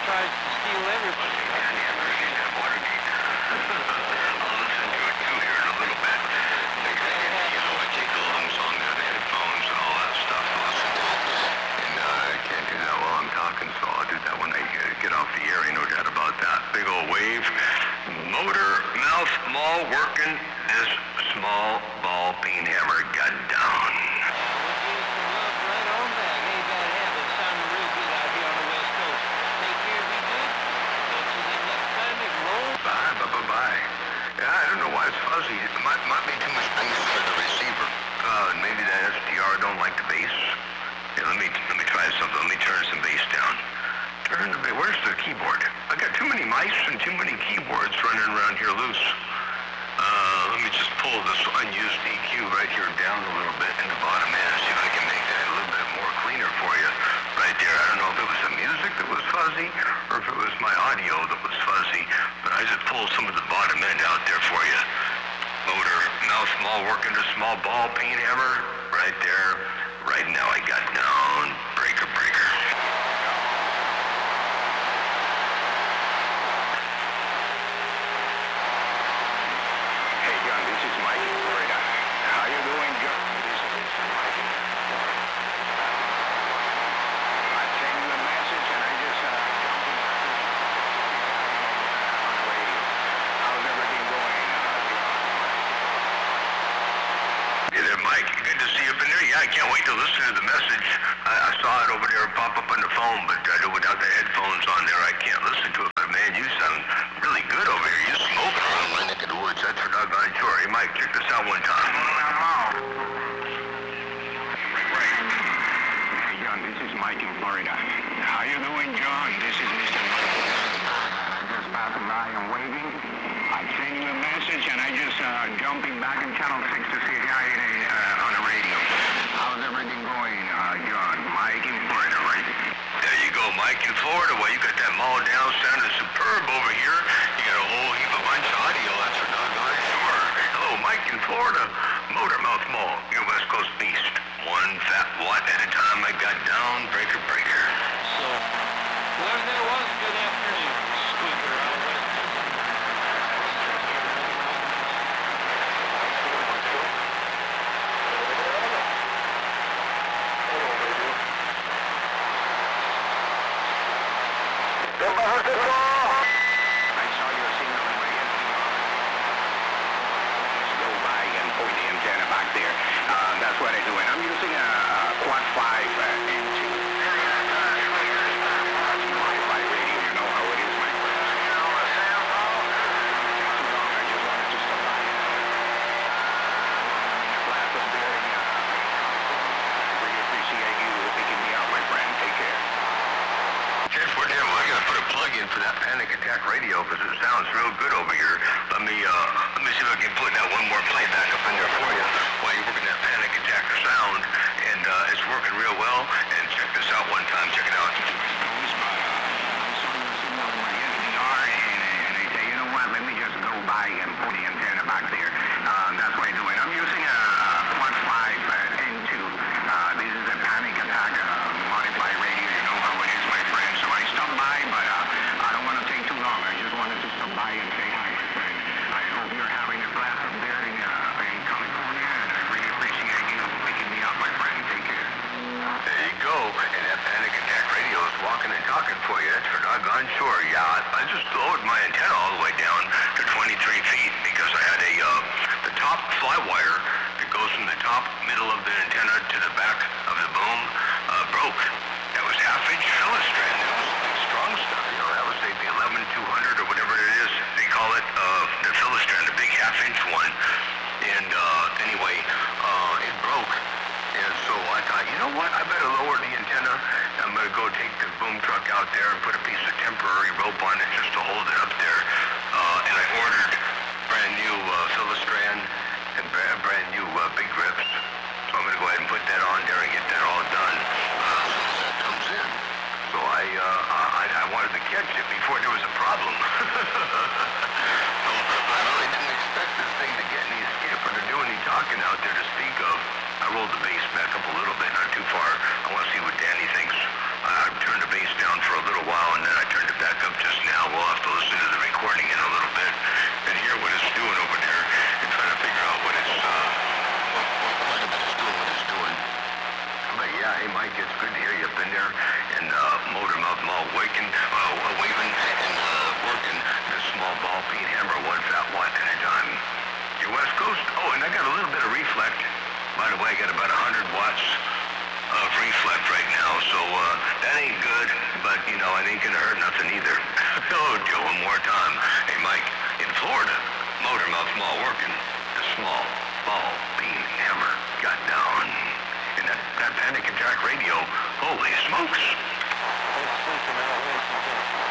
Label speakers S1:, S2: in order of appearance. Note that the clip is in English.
S1: tries to steal everybody.
S2: Watergate. I'll listen to it too here in a little bit. I take the long songs on the headphones and all that stuff to listen to it. And I can't do that while I'm talking, so I'll do that when I get off the air, no doubt about that. Big old wave. Motor, mouth, maul working. This small ball peen hammer got down. Fuzzy. It might be too much bass for the receiver. Maybe that SDR don't like the bass. Yeah, let me try something. Let me turn some bass down. Where's the keyboard? I got too many mice and too many keyboards running around here loose. Let me just pull this unused EQ right here down a little bit in the bottom end. See if I can make that a little bit more cleaner for you. Right there. I don't know if it was the music that was fuzzy or if it was my audio that was fuzzy, but I just pulled some of the bottom end out there for you. Motor, mouth, small working to small ball peen hammer right there. Right now I got down. Breaker. Hey John, this is Mike in Florida. How you doing, John? This is Mike in Florida. I sent you a message and I just on the radio. How's everything going? Hey there, Mike. Good to see you up in there. Yeah, I can't wait to listen to the message. I saw it over there pop up on the phone, but without the headphones on there, I can't listen to it. But man, you sound really good over here. You smoking around my neck of the woods. That's for doggone sure. Hey, Mike, check this out one time. Hey, John, this is Mike in Florida. How you doing, John? This is Mr. Mike. Just passing by and waving. I sent you a message and I just jumping back in channel 6 to see how it on the radio. How's everything going, John? Mike in Florida, right? There you go, Mike in Florida. Well, you got that maul down sounding superb over here. You got a whole heap of bunch of audio. That's for doggone sure. Hello, Mike in Florida. Motor mouth maul, your West Coast beast. One fat watt at a time. I got down. Breaker.
S1: So, whoever that was, good afternoon. Squeaker out west.
S2: I saw your signal in my SDR. Just go by and point the antenna back there. That's what I do. And I'm using a Quad 5 N2. That's Wi-Fi radio. You know how it is, my friend. Too long. I just wanted to stop by. A glass of beer. I really appreciate you picking me up, my friend. Take care. Jeff, we're there. Well, I gotta put a plug in for that Panic Attack radio because it sounds real good over here. Let me see if I can put that one more play back up in there for you while you're working that Panic Attack sound, and it's working real well. And check this out one time. Check it out. I saw your signal in my SDR, and I say, you know what? Let me just go by and put the antenna back there. That's what I do. And I'm using a Quad 5 N2. This is a Panic Attack modified radio. You know how it is, my friend. So I stopped by, but I don't want to take too long. I just wanted to stop by and say hi, my friend. I hope you're having a blast up there in California, and I really appreciate you picking me up, my friend. Take care. There you go. And that Panic Attack radio is walking and talking for you. That's for doggone sure. Yeah, I just lowered my antenna all the way down to 23 feet because I had the top fly wire that goes from the top middle of the antenna to the back of the boom broke. That was half-inch Philistrand. That was big, strong stuff. You know, that was the 11200 or whatever it is. They call it the Philistrand, the big half-inch one. And anyway, it broke. And so I thought, you know what? I better lower the antenna. I'm going to go take the boom truck out there and put a piece of temporary rope on it just to hold it up there. And I ordered brand new Philistrand and brand new big grips. So I'm going to go ahead and put that on there and get that all done as soon as that comes in. So I wanted to catch it before there was a problem. So I really didn't expect this thing to get any skip or to do any talking out there to speak of. I rolled the bass back up a little bit, not too far. I want to see what Danny thinks. I turned the bass down for a little while, and then I turned the By the way, I got about 100 watts of reflex right now, so that ain't good, but, you know, it ain't gonna hurt nothing either. Oh, Joe, one more time. Hey, my